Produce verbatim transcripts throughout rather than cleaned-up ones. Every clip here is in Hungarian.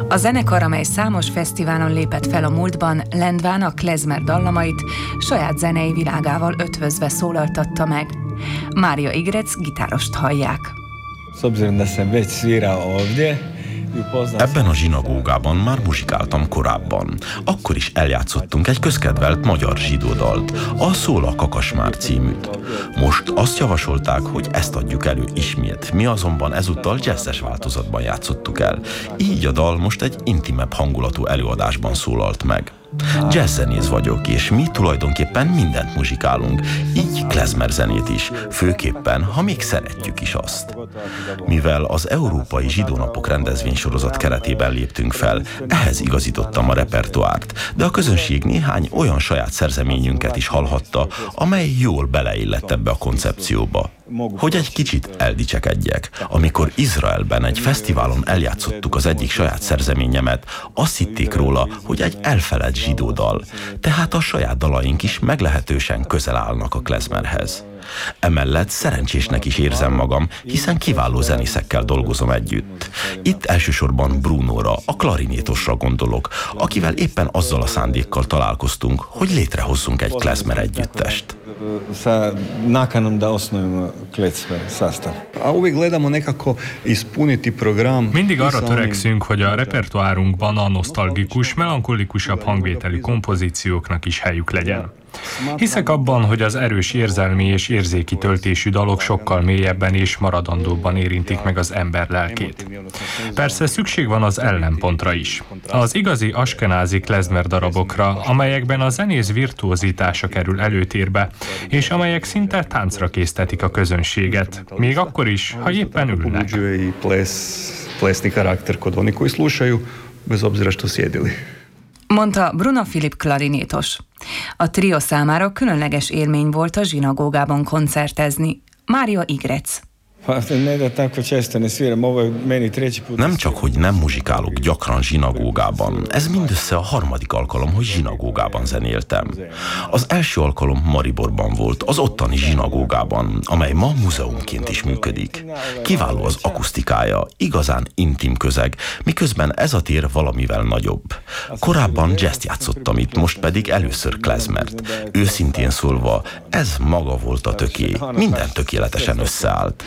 A zenekar, amely számos fesztiválon lépett fel a múltban, Lendván a klezmer dallamait saját zenei világával ötvözve szólaltatta meg. Mario Igrec gitárost hallják. Ebben a zsinagógában már muzsikáltam korábban. Akkor is eljátszottunk egy közkedvelt magyar zsidódalt, a Szól a kakasmár címűt. Most azt javasolták, hogy ezt adjuk elő ismét, mi azonban ezúttal jazzes változatban játszottuk el. Így a dal most egy intimebb hangulatú előadásban szólalt meg. Jazzzenész vagyok, és mi tulajdonképpen mindent muzsikálunk, így klezmer zenét is, főképpen, ha még szeretjük is azt. Mivel az Európai Zsidónapok rendezvénysorozat keretében léptünk fel, ehhez igazítottam a repertoárt, de a közönség néhány olyan saját szerzeményünket is hallhatta, amely jól beleillett ebbe a koncepcióba. Hogy egy kicsit eldicsekedjek, amikor Izraelben egy fesztiválon eljátszottuk az egyik saját szerzeményemet, azt hitték róla, hogy egy elfelett zsidó dal, tehát a saját dalaink is meglehetősen közel állnak a klezmerhez. Emellett szerencsésnek is érzem magam, hiszen kiváló zenészekkel dolgozom együtt. Itt elsősorban Brunóra, a klarinétosra gondolok, akivel éppen azzal a szándékkal találkoztunk, hogy létrehozzunk egy klezmer együttest. Mindig arra törekszünk, hogy a repertoárunkban a nosztalgikus, melankolikusabb hangvételű kompozícióknak is helyük legyen. Hiszek abban, hogy az erős érzelmi és érzéki töltésű dalok sokkal mélyebben és maradandóbban érintik meg az ember lelkét. Persze szükség van az ellenpontra is. Az igazi askenázi klezmer darabokra, amelyekben a zenész virtuózitása kerül előtérbe, és amelyek szinte táncra késztetik a közönséget, még akkor is, ha éppen ülnek. Mondta Bruno Filip klarinétos. A trió számára különleges élmény volt a zsinagógában koncertezni. Mario Igrec. Nem csak, hogy nem muzsikálok gyakran zsinagógában, ez mindössze a harmadik alkalom, hogy zsinagógában zenéltem. Az első alkalom Mariborban volt, az ottani zsinagógában, amely ma múzeumként is működik. Kiváló az akusztikája, igazán intim közeg, miközben ez a tér valamivel nagyobb. Korábban jazzt játszottam itt, most pedig először klezmert. Őszintén szólva, ez maga volt a töké, minden tökéletesen összeállt.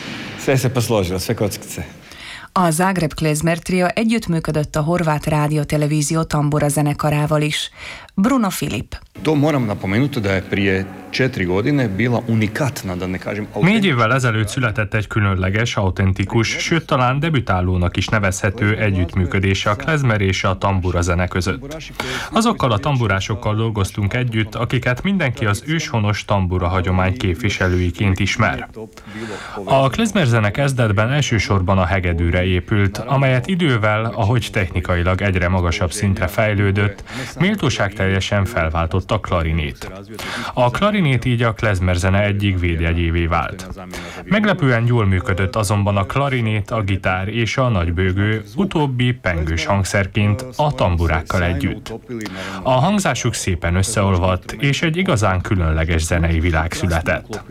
A Zágráb Klezmer Trio együttműködött a horvát rádió-televízió tambura zenekarával is. Bruno Filip. Négy évvel ezelőtt született egy különleges, autentikus, sőt talán debütálónak is nevezhető együttműködése a klezmer és a tambura zene között. Azokkal a tamburásokkal dolgoztunk együtt, akiket mindenki az őshonos tambura hagyomány képviselőiként ismer. A klezmer zene kezdetben elsősorban a hegedűre épült, amelyet idővel, ahogy technikailag egyre magasabb szintre fejlődött, méltóságteljesen felváltott a klarinét. A klarinét így a klezmerzene egyik védjegyévé vált. Meglepően jól működött azonban a klarinét, a gitár és a nagybőgő, utóbbi pengős hangszerként a tamburákkal együtt. A hangzásuk szépen összeolvadt, és egy igazán különleges zenei világ született.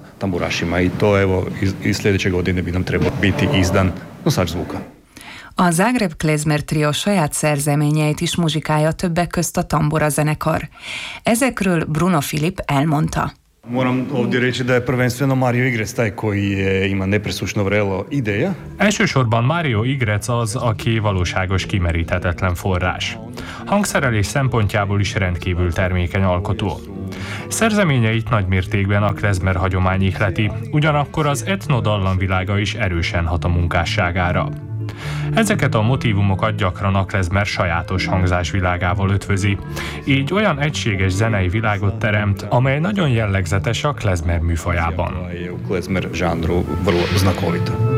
A Zágráb Klezmer Trio saját szerzeményeit is muzsikálja, többek közt a tambura zenekar. Ezekről Bruno Filip elmondta. Moram ovdje reći da je prvenstveno Mario Igrec taj koji je, ima nepresušno vrelo ideja. Elsősorban Mario Igrec az, aki valóságos, kimeríthetetlen forrás. Hangszerelés szempontjából is rendkívül termékeny alkotó. Szerzeményeit nagy mértékben a klezmer hagyomány ihleti, ugyanakkor az etno dallamvilága is erősen hat a munkásságára. Ezeket a motívumokat gyakran a klezmer sajátos hangzásvilágával ötvözi, így olyan egységes zenei világot teremt, amely nagyon jellegzetes a klezmer műfajában. Klezmer žánru vrlo znakovita.